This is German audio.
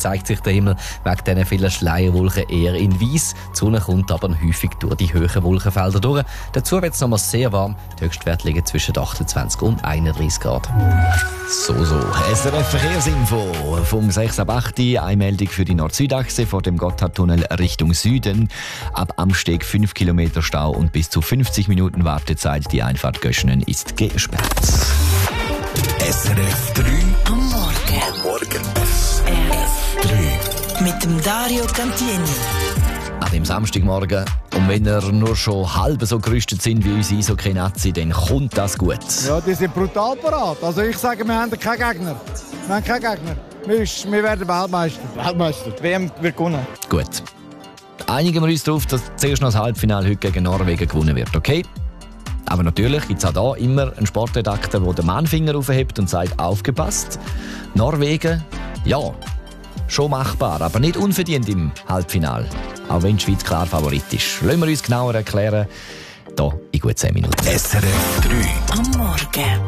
zeigt sich der Himmel wegen diesen vielen Schleierwolken eher in weiss. Die Sonne kommt aber häufig durch die hohen Wolkenfelder durch. Dazu wird es nochmal sehr warm. Die Höchstwerte liegen zwischen 28 und 31 Grad. So. SRF Verkehrsinfo vom 6 ab 8 eine Meldung für die Nord-Süd-Achse vor dem Gotthardtunnel Richtung Süden. Ab Amsteg 5 Kilometer Stau und bis zu 50 Minuten Wartezeit. Die Einfahrt Göschenen ist gesperrt. SRF 3 am Morgen. SRF 3 mit dem Dario Cantieni. An dem Samstagmorgen. Und wenn ihr nur schon halb so gerüstet sind wie unsere Eishockey-Nazi, dann kommt das gut. Ja, die sind brutal parat. Also ich sage, wir haben keinen Gegner. Wir werden Weltmeister. Die WM wird gewonnen. Gut. Einigen wir uns darauf, dass zuerst noch das Halbfinale heute gegen Norwegen gewonnen wird, okay? Aber natürlich gibt es auch hier immer einen Sportredakteur, der den Mannfinger aufhebt und sagt, aufgepasst. Norwegen, ja, schon machbar, aber nicht unverdient im Halbfinale. Auch wenn die Schweiz klar Favorit ist. Lassen wir uns genauer erklären, hier in gut 10 Minuten. SRF 3 Am Morgen.